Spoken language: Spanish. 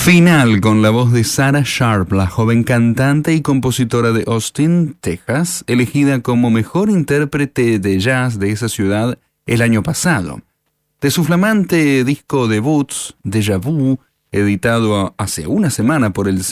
Final con la voz de Sarah Sharp, la joven cantante y compositora de Austin, Texas, elegida como mejor intérprete de jazz de esa ciudad el año pasado. De su flamante disco debut, Déjà Vu, editado hace una semana por el